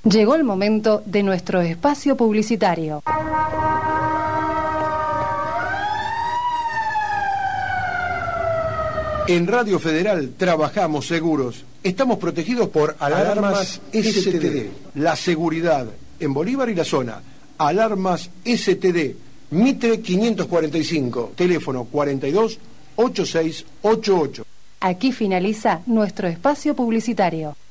Llegó el momento de nuestro espacio publicitario. En Radio Federal trabajamos seguros. Estamos protegidos por Alarmas STD. La seguridad en Bolívar y la zona. Alarmas STD. Mitre 545. Teléfono 42 8688. Aquí finaliza nuestro espacio publicitario.